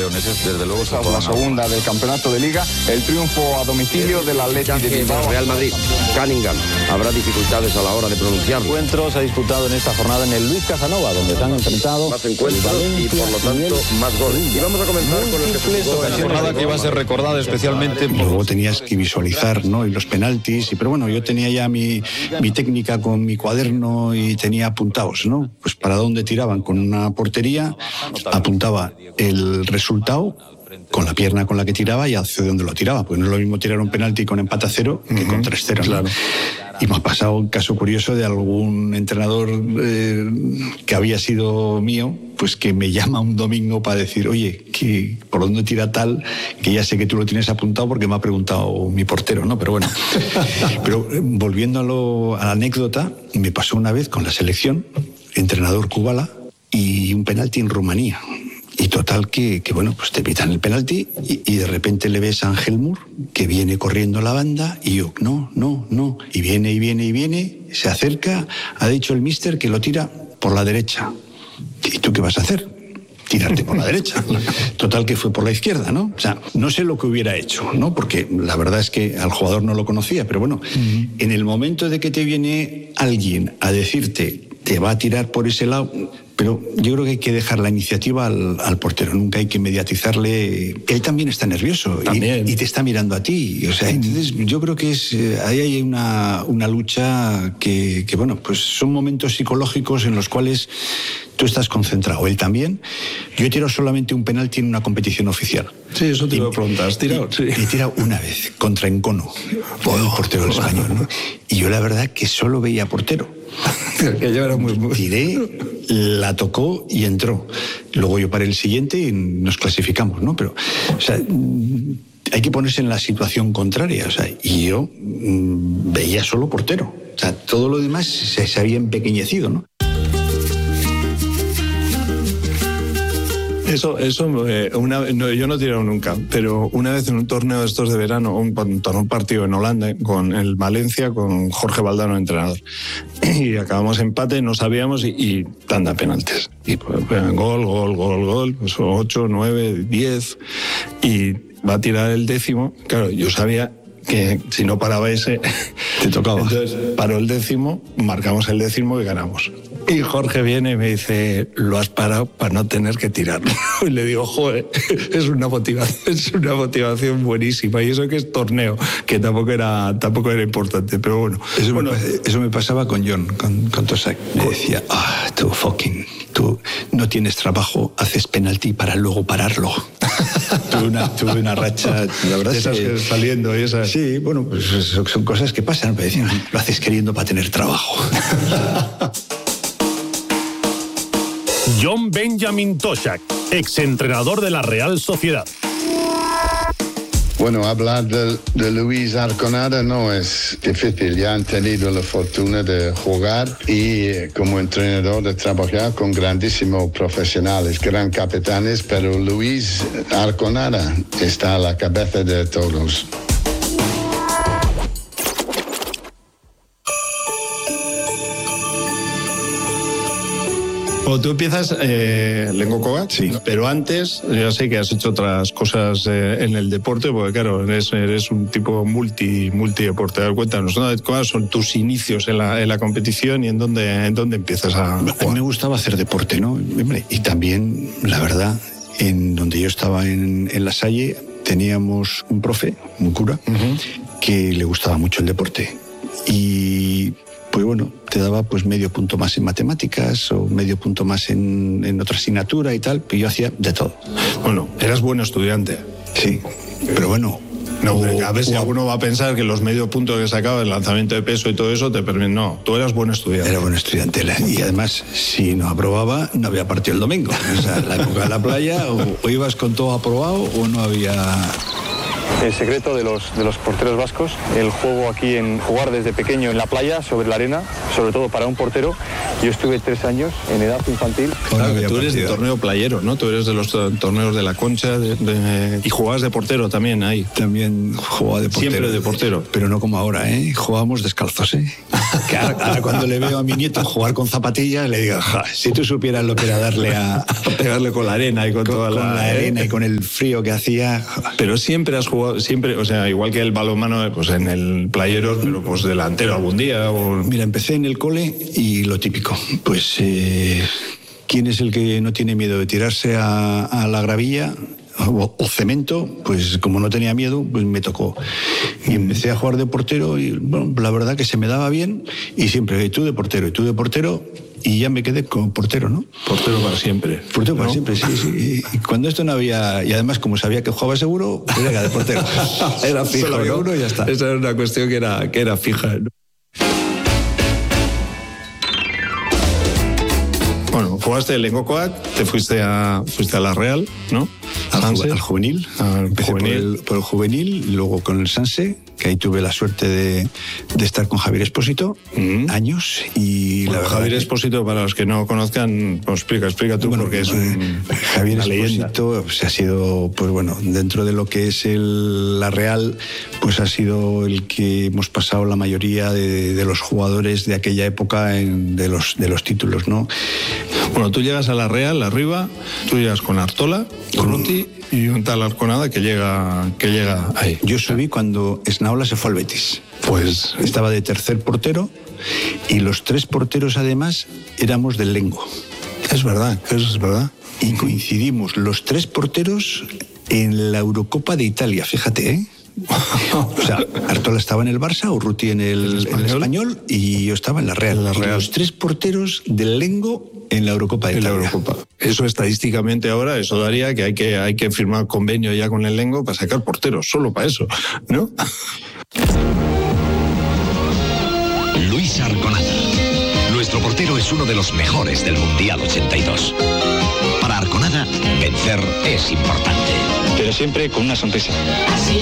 leoneses, desde luego, se la segunda del campeonato de Liga, el triunfo a domicilio del Atlético de Bilbao. Real Madrid, Cunningham. Habrá dificultades a la hora de pronunciarlo. El encuentro se ha disputado en esta jornada en el Luis Casanova, donde se han enfrentado más encuentros y por lo tanto más goles. Y vamos a comenzar con el que se jugó una jornada que iba a ser recordada especialmente. Luego tenías que visualizar, ¿no?, y los penaltis, pero bueno, yo tenía ya mi técnica con mi cuaderno y tenía apuntados, ¿no? Pues para dónde tiraban con una portería, apuntaba el resultado con la pierna con la que tiraba y hacia dónde lo tiraba, porque no es lo mismo tirar un penalti con empate a 0 que con 3-0. Claro. Y me ha pasado un caso curioso de algún entrenador que había sido mío, pues que me llama un domingo para decir, oye, que por dónde tira tal, que ya sé que tú lo tienes apuntado porque me ha preguntado mi portero, ¿no? Pero bueno. Pero volviendo a la anécdota, me pasó una vez con la selección, entrenador Kubala, y un penalti en Rumanía. Y total que bueno, pues te pitan el penalti y de repente le ves a Ángel Mur que viene corriendo a la banda y yo, no. Y viene, se acerca, ha dicho el míster que lo tira por la derecha. ¿Y tú qué vas a hacer? Tirarte por la derecha. Total que fue por la izquierda, ¿no? O sea, no sé lo que hubiera hecho, ¿no? Porque la verdad es que al jugador no lo conocía, pero bueno, en el momento de que te viene alguien a decirte te va a tirar por ese lado, pero yo creo que hay que dejar la iniciativa al portero, nunca hay que mediatizarle. Él también está nervioso y te está mirando a ti. O sea, entonces yo creo que ahí hay una lucha que bueno, pues son momentos psicológicos en los cuales tú estás concentrado, él también. Yo he tirado solamente un penalti en una competición oficial. Sí, eso te iba a preguntar. ¿Has tirado? Sí. He tirado una vez, contra Encono, el portero del Español, ¿no? Y yo la verdad que solo veía portero. Que yo era muy... Tiré, la tocó y entró. Luego yo paré el siguiente y nos clasificamos, ¿no? Pero, o sea, hay que ponerse en la situación contraria, o sea, y yo veía solo portero. O sea, todo lo demás se había empequeñecido, ¿no? Eso yo no he tirado nunca, pero una vez en un torneo de estos de verano, un partido en Holanda, con el Valencia, con Jorge Valdano, entrenador. Y acabamos empate, no sabíamos, y tanda penaltis. Y pues, gol, pues 8, 9, 10, y va a tirar el 10º. Claro, yo sabía que si no paraba ese, te tocaba. Entonces paró el 10º, marcamos el 10º y ganamos. Y Jorge viene y me dice, lo has parado para no tener que tirarlo. Y le digo, joder, es una motivación buenísima. Y eso que es torneo, que tampoco era importante, pero bueno. Eso me pasaba con John, con Tosak. Me decía, tú no tienes trabajo, haces penalti para luego pararlo. tuve una racha, la verdad es que saliendo y esas. Sí, bueno, pues son cosas que pasan. Me decían, lo haces queriendo para tener trabajo. John Benjamin Tosak, exentrenador de la Real Sociedad. Bueno, hablar de Luis Arconada no es difícil. Ya han tenido la fortuna de jugar y como entrenador de trabajar con grandísimos profesionales, gran capitanes, pero Luis Arconada está a la cabeza de todos. Cuando tú empiezas, Lengo Kovac, sí. Pero antes, ya sé que has hecho otras cosas en el deporte, porque claro, eres un tipo multideporte. Cuéntanos, ¿cuáles son tus inicios en la competición y en dónde empiezas a jugar? A mí me gustaba hacer deporte, ¿no? Y también, la verdad, en donde yo estaba en La Salle, teníamos un profe, un cura, que le gustaba mucho el deporte. Y pues bueno, te daba pues medio punto más en matemáticas o medio punto más en otra asignatura y tal, pero yo hacía de todo. Bueno, eras buen estudiante. Sí, pero bueno... No, hombre, a ver si alguno va a pensar que los medio puntos que sacaba, el lanzamiento de peso y todo eso, te permite. No, tú eras buen estudiante. Era buen estudiante. Y además, si no aprobaba, no había partido el domingo. O sea, la época de la playa, o ibas con todo aprobado o no había el secreto de los porteros vascos, el juego aquí en jugar desde pequeño en la playa, sobre la arena, sobre todo para un portero. Yo estuve 3 años en edad infantil. Claro, que tú eres de torneo playero, ¿no? Tú eres de los torneos de la Concha y jugabas de portero también ahí. También jugaba de portero. Siempre de portero. Pero no como ahora, ¿eh? Jugábamos descalzos, ¿eh? Que ahora cuando le veo a mi nieto jugar con zapatillas, le digo, si tú supieras lo que era darle a pegarle con la arena y con toda la arena y con el frío que hacía. Pero siempre has jugado, siempre, o sea, igual que el balonmano, pues en el playero, pero pues delantero algún día. Mira, empecé en el cole y lo típico, pues ¿quién es el que no tiene miedo de tirarse a la gravilla o cemento? Pues como no tenía miedo, pues me tocó. Y empecé a jugar de portero y bueno, la verdad que se me daba bien y siempre, y tú de portero, y ya me quedé como portero, ¿no? Portero para siempre. Portero para siempre, sí. Y cuando esto no había, y además como sabía que jugaba seguro, pues era de portero. Era fijo, solo había uno y ya está. Esa era una cuestión que era fija, ¿no? Bueno, jugaste el Lengocoac, te fuiste a la Real, ¿no? Al juvenil. Empecé por el juvenil, y luego con el Sanse, que ahí tuve la suerte de estar con Javier Espósito años. Y bueno, la Javier Espósito, para los que no conozcan, pues explica tú, porque es Javier Espósito se ha sido, pues bueno, dentro de lo que es la Real, pues ha sido el que hemos pasado la mayoría de los jugadores de aquella época de los títulos, ¿no? Bueno, tú llegas a la Real, arriba, tú llegas con Artola, con Ruti y un tal Arconada que llega ahí. Yo subí cuando Esnaola se fue al Betis. Pues estaba de tercer portero y los 3 porteros además éramos del Lengo. Es verdad, eso es verdad. Y coincidimos los 3 porteros en la Eurocopa de Italia, fíjate, ¿eh? O sea, Artola estaba en el Barça, Urruti en el Español y yo estaba en la Real. Y los 3 porteros del Lengo en la Eurocopa de Italia. Eso estadísticamente ahora, eso daría que hay que firmar convenio ya con el Lengo para sacar porteros, solo para eso, ¿no? Luis Arconada. Nuestro portero es uno de los mejores del Mundial 82. Para Arconada, vencer es importante. Pero siempre con una sonrisa.